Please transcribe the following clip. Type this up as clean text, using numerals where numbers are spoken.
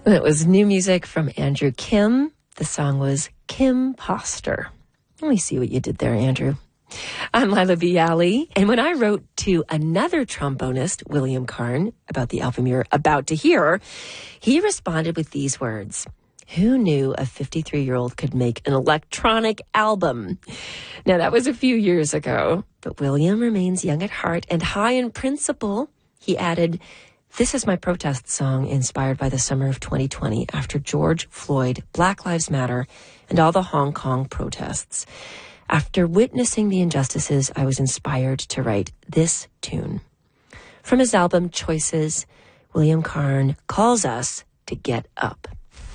It was new music from Andrew Kim. The song was Kim Poster. Let me see what you did there, Andrew. I'm Lila Bialy, and when I wrote to another trombonist, William Karn, about the album you're about to hear, he responded with these words: "Who knew a 53-year-old could make an electronic album?" Now, that was a few years ago, but William remains young at heart and high in principle. He added, "This is my protest song inspired by the summer of 2020 after George Floyd, Black Lives Matter, and all the Hong Kong protests. After witnessing the injustices, I was inspired to write this tune." From his album Choices, William Karn calls us to get up.